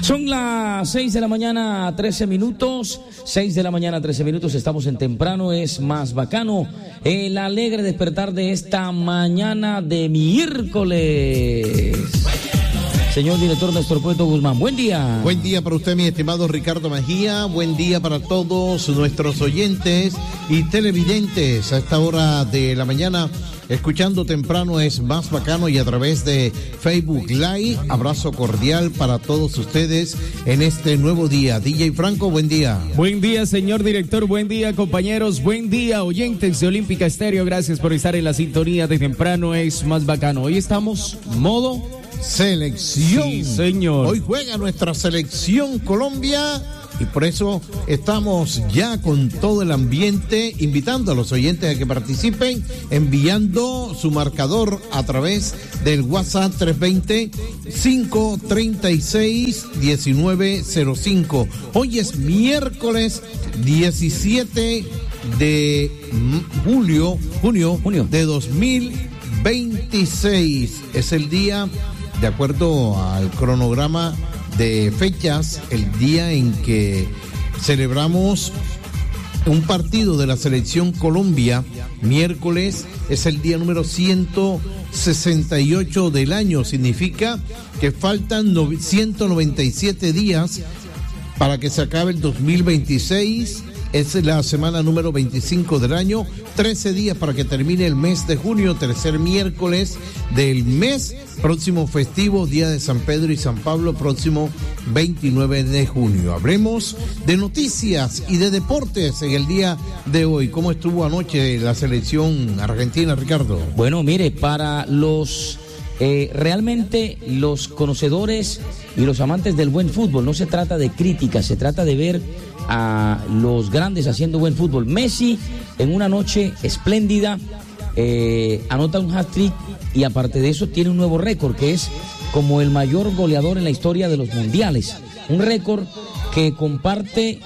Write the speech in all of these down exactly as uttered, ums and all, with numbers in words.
Son las seis de la mañana, trece minutos. seis de la mañana, trece minutos. Estamos en Temprano es Más Bacano. El alegre despertar de esta mañana de miércoles. Señor director Néstor Cueto Guzmán, buen día. Buen día para usted, mi estimado Ricardo Mejía. Buen día para todos nuestros oyentes y televidentes a esta hora de la mañana. Escuchando Temprano es Más Bacano y a través de Facebook Live. Abrazo cordial para todos ustedes en este nuevo día. D J Franco, buen día. Buen día, señor director. Buen día, compañeros. Buen día, oyentes de Olímpica Estéreo. Gracias por estar en la sintonía de Temprano es Más Bacano. Hoy estamos modo selección. Sí, señor. Hoy juega nuestra selección Colombia. Y por eso estamos ya con todo el ambiente, invitando a los oyentes a que participen, enviando su marcador a través del WhatsApp tres dos cero, cinco tres seis, uno nueve cero cinco. Hoy es miércoles diecisiete de julio, junio, junio de dos mil veintiséis. Es el día, de acuerdo al cronograma de fechas, el día en que celebramos un partido de la selección Colombia. Miércoles es el día número ciento sesenta y ocho del año. Significa que faltan ciento noventa y siete días para que se acabe el dos mil veintiséis. Es la semana número veinticinco del año, trece días para que termine el mes de junio, tercer miércoles del mes, próximo festivo, día de San Pedro y San Pablo, próximo veintinueve de junio. Hablemos de noticias y de deportes en el día de hoy. ¿Cómo estuvo anoche la selección argentina, Ricardo? Bueno, mire, para los... Eh, realmente los conocedores y los amantes del buen fútbol, no se trata de críticas, se trata de ver a los grandes haciendo buen fútbol. Messi en una noche espléndida eh, anota un hat-trick y aparte de eso tiene un nuevo récord, que es como el mayor goleador en la historia de los mundiales, un récord que comparte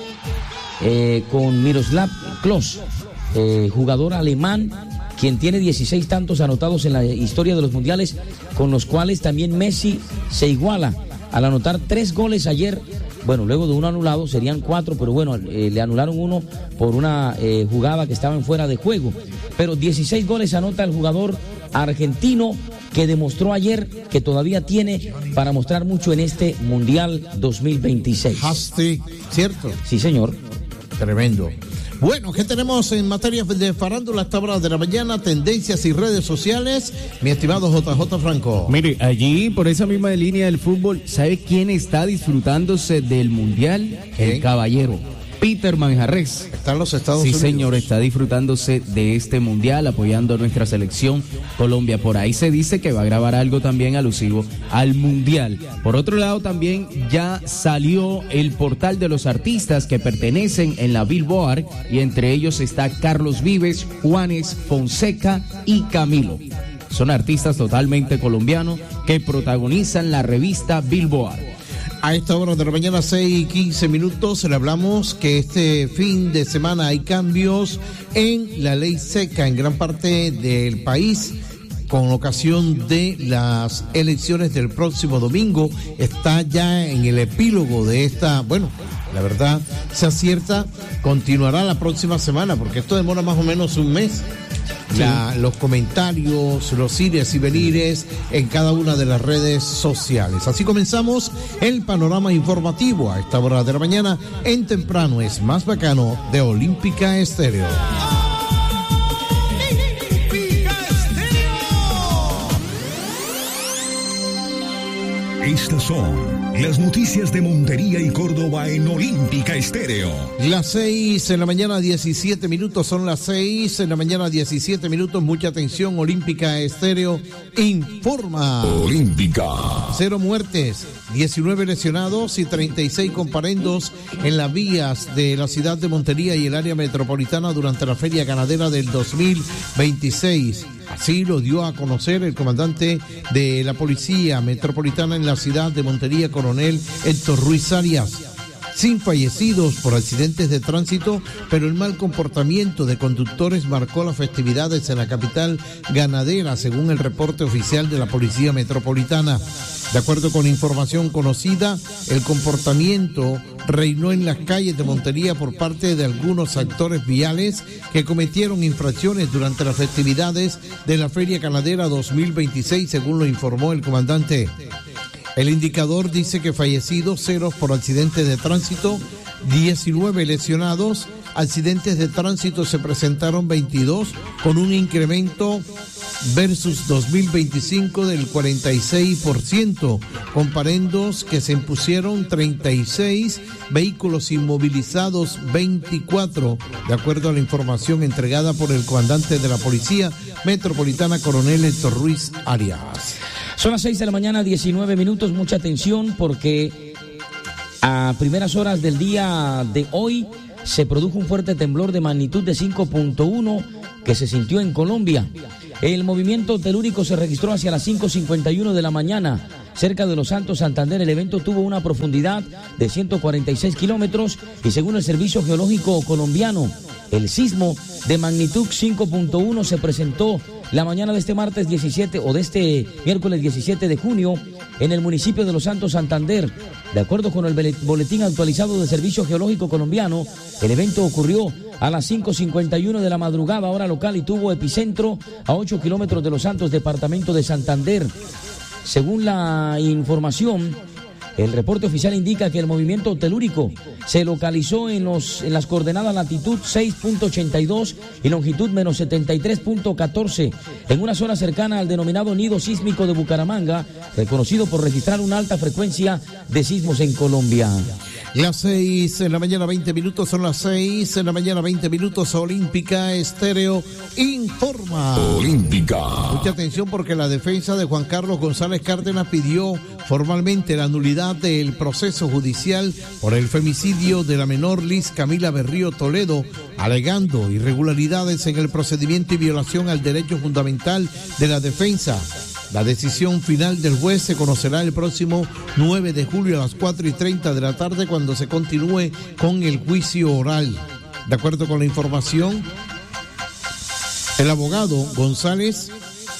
eh, con Miroslav Klose, eh, jugador alemán, quien tiene dieciséis tantos anotados en la historia de los mundiales, con los cuales también Messi se iguala al anotar tres goles ayer. Bueno, luego de uno anulado serían cuatro, pero bueno, eh, le anularon uno por una eh, jugada que estaba en fuera de juego. Pero dieciséis goles anota el jugador argentino, que demostró ayer que todavía tiene para mostrar mucho en este Mundial dos mil veintiséis. Hat-trick, ¿cierto? Sí, señor. Tremendo. Bueno, ¿qué tenemos en materia de farándula a esta hora de la mañana? Tendencias y redes sociales. Mi estimado J J Franco. Mire, allí, por esa misma línea del fútbol, ¿sabe quién está disfrutándose del Mundial? ¿Quién? El caballero Peter Manjarrés. Está en los Estados sí, Unidos. Sí, señor, está disfrutándose de este Mundial, apoyando a nuestra selección Colombia. Por ahí se dice que va a grabar algo también alusivo al Mundial. Por otro lado, también ya salió el portal de los artistas que pertenecen en la Billboard, y entre ellos está Carlos Vives, Juanes, Fonseca y Camilo. Son artistas totalmente colombianos que protagonizan la revista Billboard. A esta hora de la mañana, seis y quince minutos, le hablamos que este fin de semana hay cambios en la ley seca en gran parte del país. Con ocasión de las elecciones del próximo domingo, está ya en el epílogo de esta, bueno, la verdad, se acierta, continuará la próxima semana, porque esto demora más o menos un mes. La, los comentarios, los ires y venires en cada una de las redes sociales. Así comenzamos el panorama informativo a esta hora de la mañana en Temprano es Más Bacano de Olímpica Estéreo. Estas son las noticias de Montería y Córdoba en Olímpica Estéreo. Las seis en la mañana, diecisiete minutos, son las seis en la mañana, diecisiete minutos. Mucha atención, Olímpica Estéreo informa. Olímpica. Cero muertes, diecinueve lesionados y treinta y seis comparendos en las vías de la ciudad de Montería y el área metropolitana durante la Feria Ganadera del dos mil veintiséis. Así lo dio a conocer el comandante de la Policía Metropolitana en la ciudad de Montería, coronel Héctor Ruiz Arias. sin fallecidos por accidentes de tránsito, pero el mal comportamiento de conductores marcó las festividades en la capital ganadera, según el reporte oficial de la Policía Metropolitana. De acuerdo con información conocida, el comportamiento reinó en las calles de Montería por parte de algunos actores viales que cometieron infracciones durante las festividades de la Feria Ganadera dos mil veintiséis, según lo informó el comandante. El indicador dice que fallecidos cero por accidentes de tránsito, diecinueve lesionados. Accidentes de tránsito se presentaron veintidós, con un incremento versus dos mil veinticinco del cuarenta y seis por ciento. Comparendos que se impusieron treinta y seis, vehículos inmovilizados veinticuatro, de acuerdo a la información entregada por el comandante de la Policía Metropolitana, coronel Héctor Ruiz Arias. Son las seis de la mañana, diecinueve minutos. Mucha atención porque a primeras horas del día de hoy se produjo un fuerte temblor de magnitud de cinco punto uno que se sintió en Colombia. El movimiento telúrico se registró hacia las cinco cincuenta y uno de la mañana, cerca de Los Santos, Santander. El evento tuvo una profundidad de ciento cuarenta y seis kilómetros y según el Servicio Geológico Colombiano, el sismo de magnitud cinco punto uno se presentó la mañana de este martes diecisiete o de este miércoles diecisiete de junio en el municipio de Los Santos, Santander. De acuerdo con el boletín actualizado del Servicio Geológico Colombiano, el evento ocurrió a las cinco cincuenta y uno de la madrugada, hora local, y tuvo epicentro a ocho kilómetros de Los Santos, departamento de Santander. Según la información, el reporte oficial indica que el movimiento telúrico se localizó en, los, en las coordenadas latitud seis punto ochenta y dos y longitud menos setenta y tres punto catorce, en una zona cercana al denominado nido sísmico de Bucaramanga, reconocido por registrar una alta frecuencia de sismos en Colombia. Las seis en la mañana, veinte minutos, son las seis en la mañana, veinte minutos. Olímpica Estéreo informa. Olímpica. Mucha atención porque la defensa de Juan Carlos González Cárdenas pidió formalmente la nulidad del proceso judicial por el femicidio de la menor Liz Camila Berrío Toledo, alegando irregularidades en el procedimiento y violación al derecho fundamental de la defensa. La decisión final del juez se conocerá el próximo nueve de julio a las cuatro y treinta de la tarde, cuando se continúe con el juicio oral. De acuerdo con la información, el abogado González,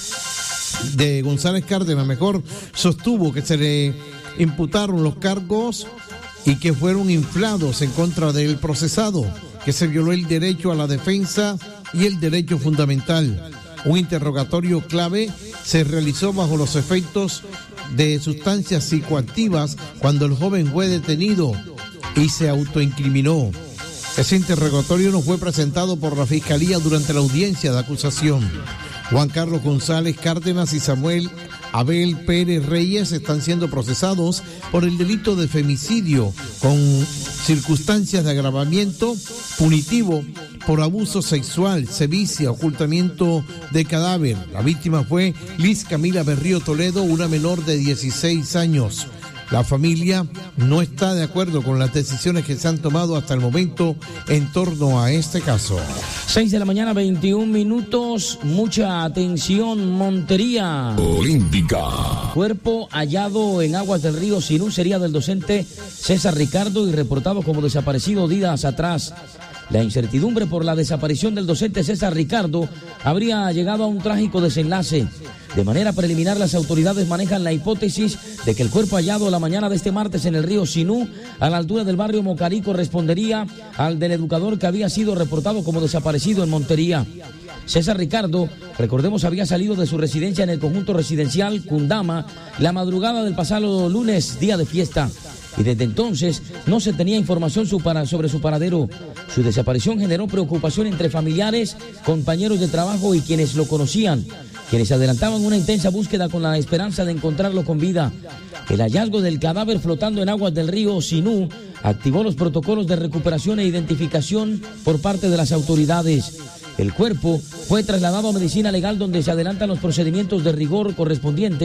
de González Cárdenas, mejor, sostuvo que se le imputaron los cargos y que fueron inflados en contra del procesado, que se violó el derecho a la defensa y el derecho fundamental. Un interrogatorio clave se realizó bajo los efectos de sustancias psicoactivas cuando el joven fue detenido y se autoincriminó. Ese interrogatorio no fue presentado por la Fiscalía durante la audiencia de acusación. Juan Carlos González Cárdenas y Samuel Abel Pérez Reyes están siendo procesados por el delito de femicidio con circunstancias de agravamiento punitivo por abuso sexual, sevicia, ocultamiento de cadáver. La víctima fue Liz Camila Berrío Toledo, una menor de dieciséis años. La familia no está de acuerdo con las decisiones que se han tomado hasta el momento en torno a este caso. seis de la mañana, veintiún minutos. Mucha atención, Montería. Olímpica. Cuerpo hallado en aguas del río Sinú sería del docente César Ricardo y reportado como desaparecido días atrás. La incertidumbre por la desaparición del docente César Ricardo habría llegado a un trágico desenlace. De manera preliminar, las autoridades manejan la hipótesis de que el cuerpo hallado la mañana de este martes en el río Sinú, a la altura del barrio Mocarí, correspondería al del educador que había sido reportado como desaparecido en Montería. César Ricardo, recordemos, había salido de su residencia en el conjunto residencial Cundama la madrugada del pasado lunes, día de fiesta. Y desde entonces no se tenía información sobre su paradero. Su desaparición generó preocupación entre familiares, compañeros de trabajo y quienes lo conocían, quienes adelantaban una intensa búsqueda con la esperanza de encontrarlo con vida. El hallazgo del cadáver flotando en aguas del río Sinú activó los protocolos de recuperación e identificación por parte de las autoridades. El cuerpo fue trasladado a medicina legal, donde se adelantan los procedimientos de rigor correspondientes para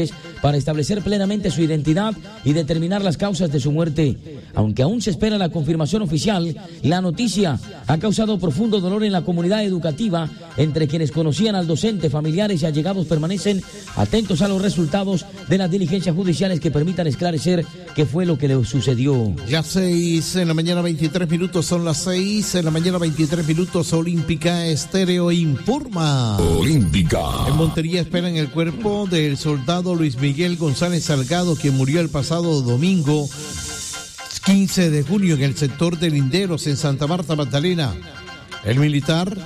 para establecer plenamente su identidad y determinar las causas de su muerte. Aunque aún se espera la confirmación oficial, la noticia ha causado profundo dolor en la comunidad educativa. Entre quienes conocían al docente, familiares y allegados permanecen atentos a los resultados de las diligencias judiciales que permitan esclarecer qué fue lo que le sucedió. Ya seis en la mañana, veintitrés minutos, son las seis en la mañana, veintitrés minutos. Olímpica Estéreo informa. Olímpica. En Montería esperan el cuerpo del soldado Luis Miguel González Salgado, quien murió el pasado domingo quince de junio en el sector de Linderos, en Santa Marta, Magdalena. El militar,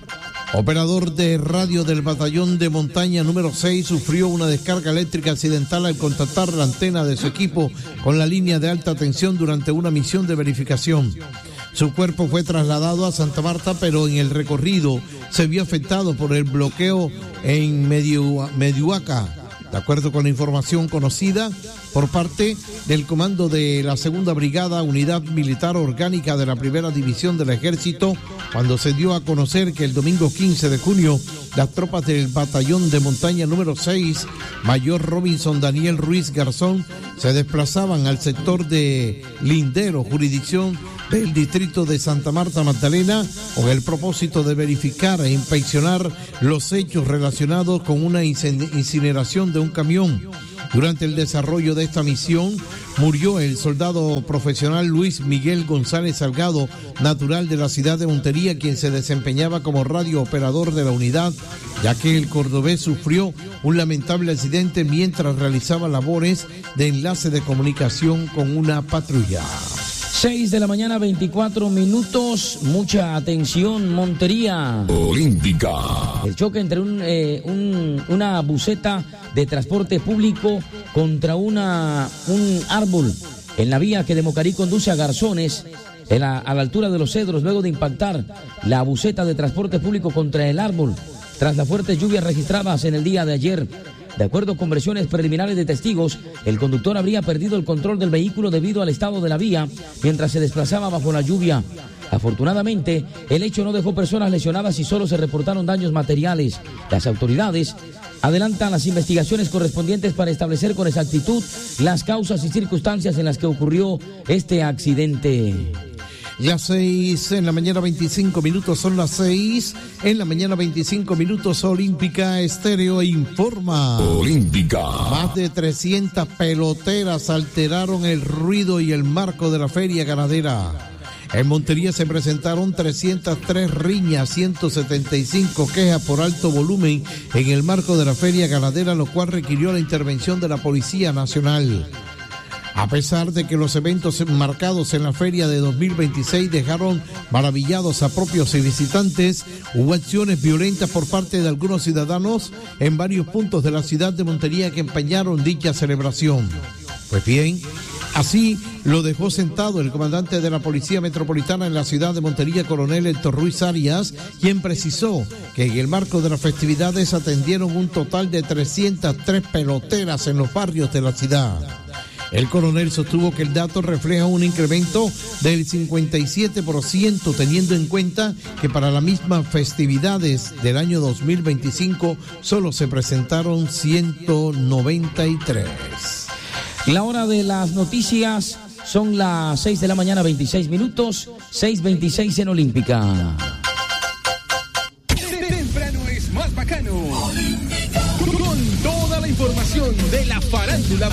operador de radio del batallón de montaña número seis, sufrió una descarga eléctrica accidental al contactar la antena de su equipo con la línea de alta tensión durante una misión de verificación. Su cuerpo fue trasladado a Santa Marta, pero en el recorrido se vio afectado por el bloqueo en Medio, Mediuaca. De acuerdo con la información conocida por parte del comando de la segunda brigada, unidad militar orgánica de la primera división del ejército, cuando se dio a conocer que el domingo quince de junio las tropas del batallón de montaña número seis, mayor Robinson Daniel Ruiz Garzón, se desplazaban al sector de Lindero, jurisdicción del distrito de Santa Marta, Magdalena, con el propósito de verificar e inspeccionar los hechos relacionados con una incineración de un camión. Durante el desarrollo de esta misión murió el soldado profesional Luis Miguel González Salgado, natural de la ciudad de Montería, quien se desempeñaba como radiooperador de la unidad, ya que el cordobés sufrió un lamentable accidente mientras realizaba labores de enlace de comunicación con una patrulla. seis de la mañana, veinticuatro minutos. Mucha atención, Montería. Olímpica. El choque entre un, eh, un, una buseta de transporte público contra una, un árbol en la vía que de Mocarí conduce a Garzones, en la, a la altura de los Cedros, luego de impactar la buseta de transporte público contra el árbol, tras las fuertes lluvias registradas en el día de ayer. De acuerdo con versiones preliminares de testigos, el conductor habría perdido el control del vehículo debido al estado de la vía mientras se desplazaba bajo la lluvia. Afortunadamente, el hecho no dejó personas lesionadas y solo se reportaron daños materiales. Las autoridades adelantan las investigaciones correspondientes para establecer con exactitud las causas y circunstancias en las que ocurrió este accidente. Ya seis en la mañana, veinticinco minutos, son las seis en la mañana, veinticinco minutos. Olímpica Estéreo informa. Olímpica. Más de trescientas peloteras alteraron el ruido y el marco de la feria ganadera. En Montería se presentaron trescientas tres riñas, ciento setenta y cinco quejas por alto volumen en el marco de la feria ganadera, lo cual requirió la intervención de la Policía Nacional. A pesar de que los eventos marcados en la feria de dos mil veintiséis dejaron maravillados a propios y visitantes, hubo acciones violentas por parte de algunos ciudadanos en varios puntos de la ciudad de Montería que empañaron dicha celebración. Pues bien, así lo dejó sentado el comandante de la Policía Metropolitana en la ciudad de Montería, coronel Héctor Ruiz Arias, quien precisó que en el marco de las festividades atendieron un total de trescientas tres peloteras en los barrios de la ciudad. El coronel sostuvo que el dato refleja un incremento del cincuenta y siete por ciento, teniendo en cuenta que para las mismas festividades del año dos mil veinticinco solo se presentaron ciento noventa y tres. La hora de las noticias son las seis de la mañana, veintiséis minutos, seis veintiséis en Olímpica. Temprano es más bacano. Con toda la información de la farándula.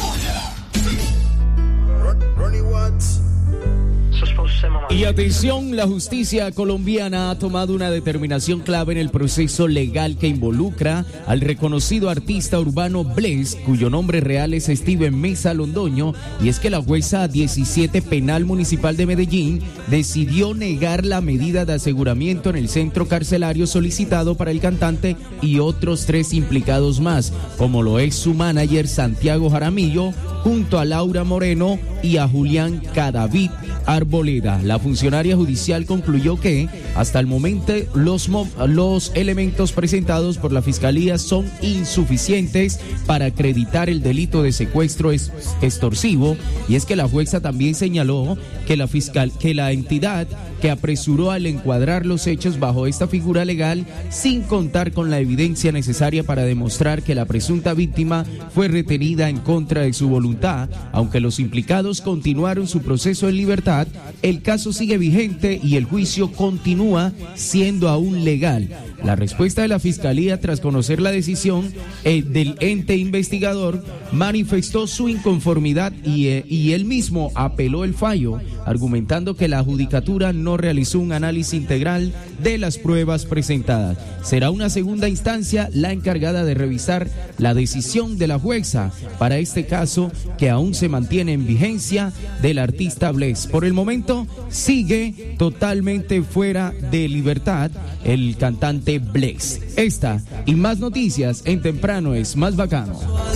Y atención, la justicia colombiana ha tomado una determinación clave en el proceso legal que involucra al reconocido artista urbano Bless, cuyo nombre real es Steven Mesa Londoño, y es que la jueza diecisiete Penal Municipal de Medellín decidió negar la medida de aseguramiento en el centro carcelario solicitado para el cantante y otros tres implicados más, como lo es su manager Santiago Jaramillo, junto a Laura Moreno y a Julián Cadavid Arboleda. La funcionaria judicial concluyó que hasta el momento los, los elementos presentados por la Fiscalía son insuficientes para acreditar el delito de secuestro extorsivo, y es que la jueza también señaló que la fiscal, que la entidad que apresuró al encuadrar los hechos bajo esta figura legal sin contar con la evidencia necesaria para demostrar que la presunta víctima fue retenida en contra de su voluntad. Aunque los implicados continuaron su proceso en libertad, el caso sigue vigente y el juicio continúa siendo aún legal. La respuesta de la Fiscalía, tras conocer la decisión eh, del ente investigador, manifestó su inconformidad y, eh, y él mismo apeló el fallo, argumentando que la Judicatura no realizó un análisis integral de las pruebas presentadas. Será una segunda instancia la encargada de revisar la decisión de la jueza para este caso, que aún se mantiene en vigencia, del artista Bless. Por el momento sigue totalmente fuera de libertad el cantante Bless. Esta y más noticias en Temprano es Más Bacano.